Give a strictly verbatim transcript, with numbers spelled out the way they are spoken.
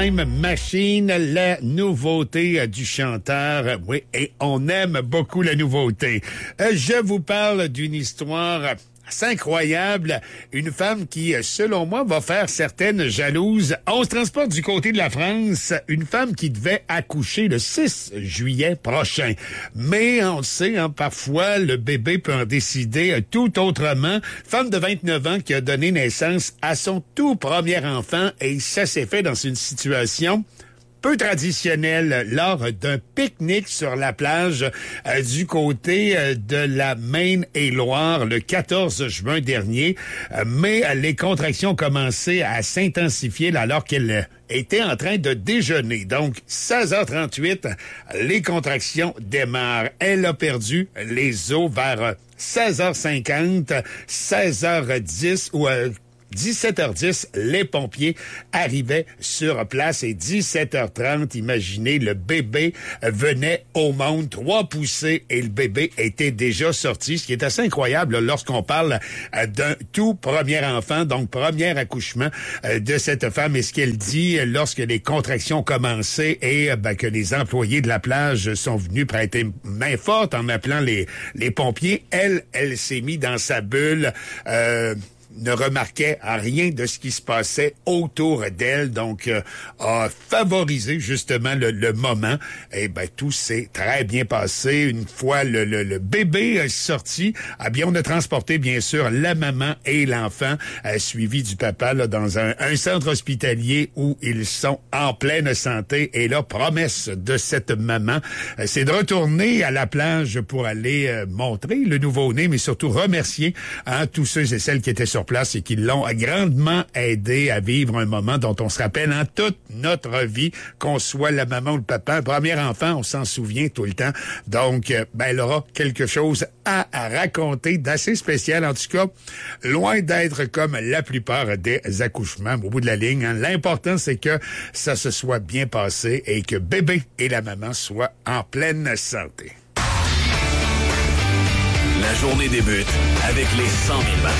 Time Machine, la nouveauté du chanteur. Oui, et on aime beaucoup la nouveauté. Je vous parle d'une histoire c'est incroyable. Une femme qui, selon moi, va faire certaines jalouses. On se transporte du côté de la France. Une femme qui devait accoucher le six juillet prochain. Mais on le sait, hein, parfois, le bébé peut en décider tout autrement. Femme de vingt-neuf ans qui a donné naissance à son tout premier enfant et ça s'est fait dans une situation peu traditionnel lors d'un pique-nique sur la plage euh, du côté euh, de la Maine-et-Loire le quatorze juin dernier. Euh, mais euh, les contractions ont commencé à s'intensifier là, alors qu'elle euh, était en train de déjeuner. Donc, seize heures trente-huit, les contractions démarrent. Elle a perdu les os vers euh, seize heures cinquante, seize heures dix ou... Euh, dix-sept heures dix, les pompiers arrivaient sur place et dix-sept heures trente, imaginez, le bébé venait au monde, trois poussées et le bébé était déjà sorti, ce qui est assez incroyable là, lorsqu'on parle euh, d'un tout premier enfant, donc premier accouchement euh, de cette femme. Et ce qu'elle dit euh, lorsque les contractions ont commencé et euh, ben, que les employés de la plage sont venus prêter main forte en appelant les, les pompiers, elle, elle s'est mise dans sa bulle, euh, ne remarquait à rien de ce qui se passait autour d'elle, donc euh, a favorisé justement le, le moment. Et ben tout s'est très bien passé. Une fois le, le, le bébé est sorti, eh bien on a transporté bien sûr la maman et l'enfant, euh, suivi du papa là, dans un, un centre hospitalier où ils sont en pleine santé. Et là, promesse de cette maman, euh, c'est de retourner à la plage pour aller euh, montrer le nouveau-né, mais surtout remercier hein, tous ceux et celles qui étaient sur place et qui l'ont grandement aidé à vivre un moment dont on se rappelle en toute notre vie, qu'on soit la maman ou le papa. Un premier enfant, on s'en souvient tout le temps. Donc, ben, elle aura quelque chose à, à raconter d'assez spécial. En tout cas, loin d'être comme la plupart des accouchements au bout de la ligne. Hein. L'important, c'est que ça se soit bien passé et que bébé et la maman soient en pleine santé. La journée débute avec les cent mille battements.